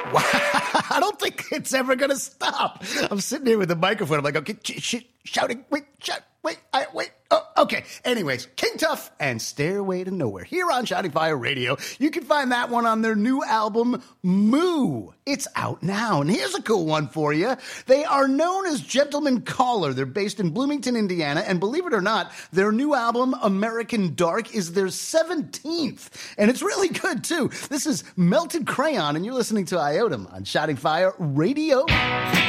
Wow. I don't think it's ever going to stop. I'm sitting here with the microphone. I'm like, okay, shouting, wait. Oh, okay. Anyways, King Tuff and Stairway to Nowhere here on Shouting Fire Radio. You can find that one on their new album, Moo. It's out now. And here's a cool one for you. They are known as Gentleman Caller. They're based in Bloomington, Indiana. And believe it or not, their new album, American Dark, is their 17th. And it's really good, too. This is Melted Crayon, and you're listening to Iotum on Shouting Fire Radio.